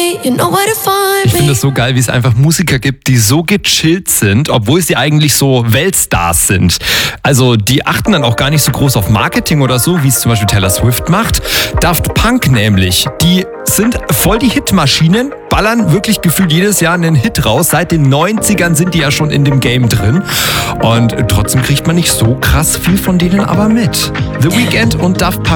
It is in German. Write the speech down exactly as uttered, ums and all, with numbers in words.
Ich finde es so geil, wie es einfach Musiker gibt, die so gechillt sind, obwohl sie eigentlich so Weltstars sind. Also die achten dann auch gar nicht so groß auf Marketing oder so, wie es zum Beispiel Taylor Swift macht. Daft Punk nämlich, die sind voll die Hitmaschinen, ballern wirklich gefühlt jedes Jahr einen Hit raus. Seit den neunzigern sind die ja schon in dem Game drin. Und trotzdem kriegt man nicht so krass viel von denen aber mit. The Weeknd und Daft Punk